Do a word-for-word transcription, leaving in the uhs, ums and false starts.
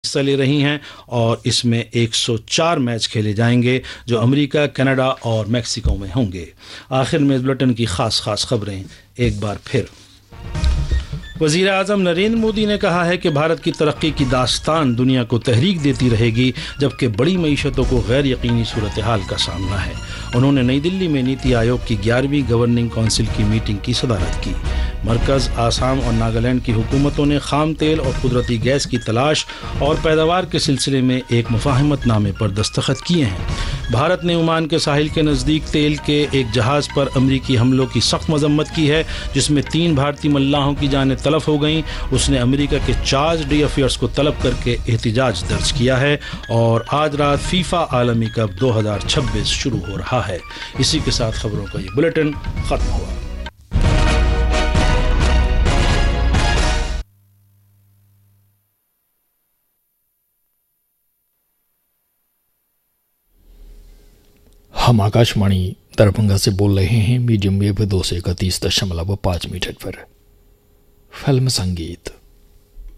हिस्सा ले रही हैं और इसमें एक सौ चार मैच खेले जाएंगे जो अमेरिका, कनाडा और मैक्सिको में होंगे। आखिर में इस बुलेटिन की खास खास खबरें एक बार फिर। वज़ीर आज़म नरेंद्र मोदी ने कहा है कि भारत की तरक्की की दास्तान दुनिया को तहरीक देती रहेगी, जबकि बड़ी मईशतों को गैर यकीनी सूरत हाल का सामना है। उन्होंने नई दिल्ली में नीति आयोग की ग्यारहवीं गवर्निंग काउंसिल की मीटिंग की सदारत की। मरकज़, आसाम और नागालैंड की हुकूमतों ने खाम तेल और कुदरती गैस की तलाश और पैदावार के सिलसिले में एक मुफाहमतनामे पर दस्तखत किए हैं। भारत ने ओमान के साहिल के नज़दीक तेल के एक जहाज़ पर अमरीकी हमलों की सख्त मजम्मत की है, जिसमें तीन भारतीय मल्लाहों की जानें तलफ हो गईं। उसने अमेरिका के चार्ज डी अफेयर्स को तलब करके एहतिजाज दर्ज किया है और आज रात फीफा आलमी कप दो हज़ार छब्बीस शुरू हो रहा है। इसी के साथ खबरों का ये बुलेटिन खत्म हुआ। हम आकाशवाणी दरभंगा से बोल रहे हैं मीडियम वेव दो सौ इकतीस दशमलव पाँच मीटर पर। फिल्म संगीत